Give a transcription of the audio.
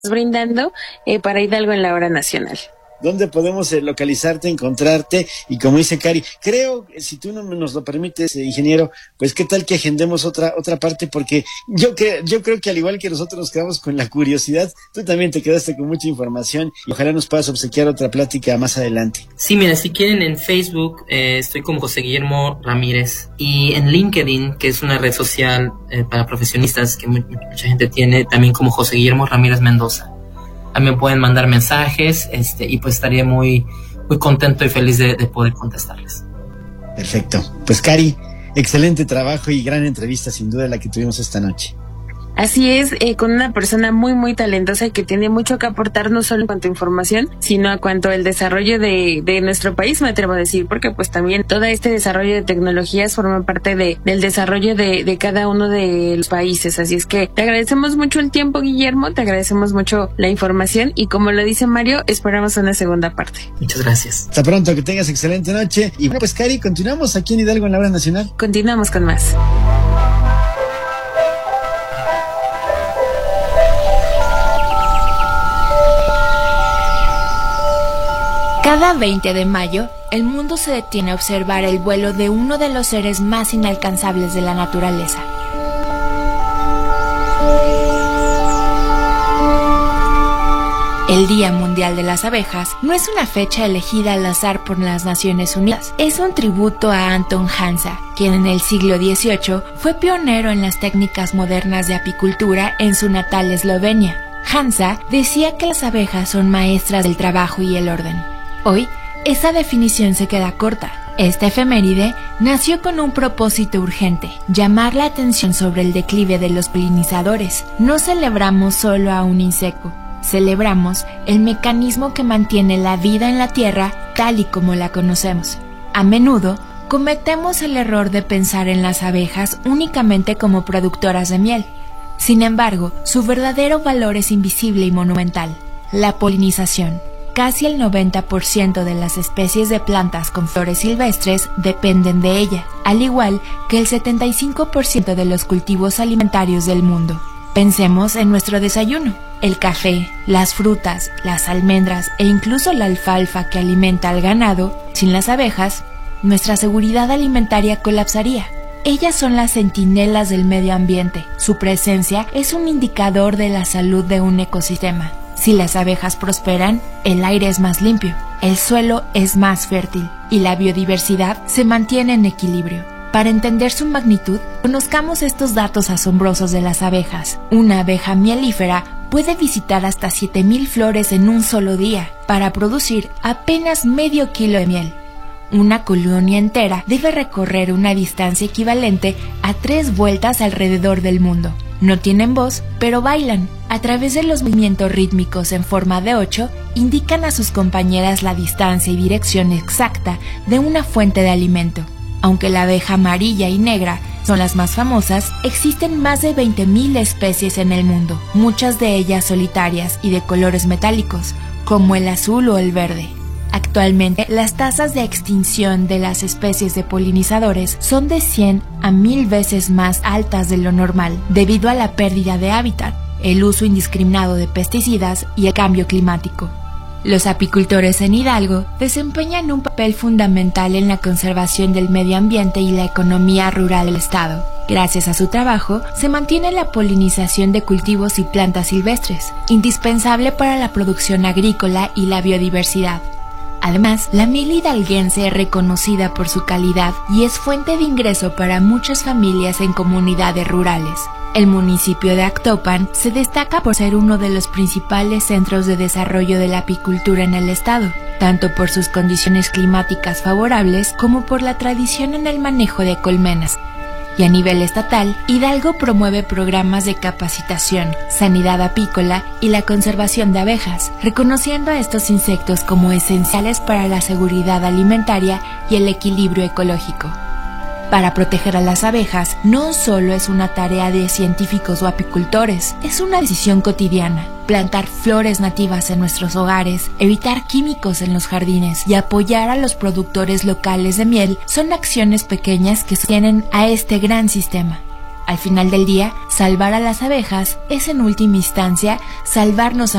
brindando para Hidalgo en la hora nacional. ¿Dónde podemos localizarte, encontrarte? Y como dice Cari, creo, si tú no nos lo permites, ingeniero, pues qué tal que agendemos otra parte, porque yo creo que al igual que nosotros nos quedamos con la curiosidad, tú también te quedaste con mucha información y ojalá nos puedas obsequiar otra plática más adelante. Sí, mira, si quieren en Facebook estoy como José Guillermo Ramírez, y en LinkedIn, que es una red social para profesionistas que mucha gente tiene, también como José Guillermo Ramírez Mendoza. También pueden mandar mensajes y pues estaría muy, muy contento y feliz de poder contestarles. Perfecto. Pues Cari, excelente trabajo y gran entrevista sin duda la que tuvimos esta noche. Así es, con una persona muy muy talentosa y que tiene mucho que aportar, no solo en cuanto a información, sino a cuanto al desarrollo de nuestro país, me atrevo a decir, porque pues también todo este desarrollo de tecnologías forma parte del desarrollo de cada uno de los países. Así es que te agradecemos mucho el tiempo, Guillermo, te agradecemos mucho la información y como lo dice Mario, esperamos una segunda parte. Muchas gracias. Hasta pronto, que tengas excelente noche. Y bueno, pues Cari, continuamos aquí en Hidalgo en la hora nacional. Continuamos con más. Cada 20 de mayo, el mundo se detiene a observar el vuelo de uno de los seres más inalcanzables de la naturaleza. El Día Mundial de las Abejas no es una fecha elegida al azar por las Naciones Unidas. Es un tributo a Anton Hansa, quien en el siglo XVIII fue pionero en las técnicas modernas de apicultura en su natal Eslovenia. Hansa decía que las abejas son maestras del trabajo y el orden. Hoy, esa definición se queda corta. Esta efeméride nació con un propósito urgente: llamar la atención sobre el declive de los polinizadores. No celebramos solo a un insecto, celebramos el mecanismo que mantiene la vida en la Tierra tal y como la conocemos. A menudo, cometemos el error de pensar en las abejas únicamente como productoras de miel. Sin embargo, su verdadero valor es invisible y monumental: la polinización. Casi el 90% de las especies de plantas con flores silvestres dependen de ella, al igual que el 75% de los cultivos alimentarios del mundo. Pensemos en nuestro desayuno: el café, las frutas, las almendras e incluso la alfalfa que alimenta al ganado. Sin las abejas, nuestra seguridad alimentaria colapsaría. Ellas son las centinelas del medio ambiente. Su presencia es un indicador de la salud de un ecosistema. Si las abejas prosperan, el aire es más limpio, el suelo es más fértil y la biodiversidad se mantiene en equilibrio. Para entender su magnitud, conozcamos estos datos asombrosos de las abejas. Una abeja mielífera puede visitar hasta 7,000 flores en un solo día para producir apenas medio kilo de miel. Una colonia entera debe recorrer una distancia equivalente a 3 vueltas alrededor del mundo. No tienen voz, pero bailan. A través de los movimientos rítmicos en forma de 8, indican a sus compañeras la distancia y dirección exacta de una fuente de alimento. Aunque la abeja amarilla y negra son las más famosas, existen más de 20,000 especies en el mundo, muchas de ellas solitarias y de colores metálicos, como el azul o el verde. Actualmente, las tasas de extinción de las especies de polinizadores son de 100 a 1000 veces más altas de lo normal, debido a la pérdida de hábitat, el uso indiscriminado de pesticidas y el cambio climático. Los apicultores en Hidalgo desempeñan un papel fundamental en la conservación del medio ambiente y la economía rural del estado. Gracias a su trabajo, se mantiene la polinización de cultivos y plantas silvestres, indispensable para la producción agrícola y la biodiversidad. Además, la miel hidalguense es reconocida por su calidad y es fuente de ingreso para muchas familias en comunidades rurales. El municipio de Actopan se destaca por ser uno de los principales centros de desarrollo de la apicultura en el estado, tanto por sus condiciones climáticas favorables como por la tradición en el manejo de colmenas. Y a nivel estatal, Hidalgo promueve programas de capacitación, sanidad apícola y la conservación de abejas, reconociendo a estos insectos como esenciales para la seguridad alimentaria y el equilibrio ecológico. Para proteger a las abejas no solo es una tarea de científicos o apicultores, es una decisión cotidiana. Plantar flores nativas en nuestros hogares, evitar químicos en los jardines y apoyar a los productores locales de miel son acciones pequeñas que sostienen a este gran sistema. Al final del día, salvar a las abejas es en última instancia salvarnos a